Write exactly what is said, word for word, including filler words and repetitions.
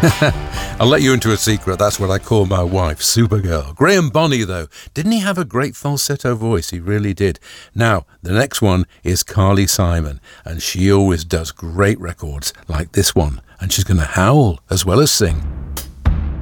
I'll let you into a secret. That's what I call my wife, Supergirl. Graham Bonney, though, didn't he have a great falsetto voice? He really did. Now, the next one is Carly Simon, and she always does great records like this one, and she's going to howl as well as sing.